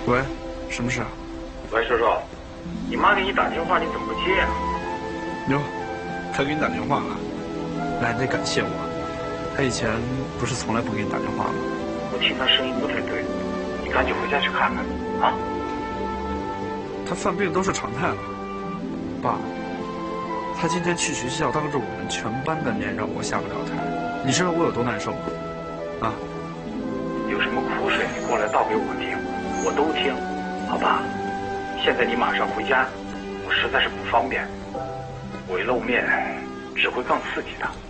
喂，什么事啊？ 喂，叔叔，你妈给你打电话，你怎么不接呀？ 哟，她给你打电话了，那你得感谢我。她以前不是从来不给你打电话吗？ 我听她声音不太对，你赶紧回家去看看啊。 她犯病都是常态了。爸，她今天去学校，当着我们全班的面让我下不了台，你知道我有多难受吗？啊？ 有什么苦水你过来倒给我听，我都听，好吧？现在你马上回家，我实在是不方便，我一露面只会更刺激他。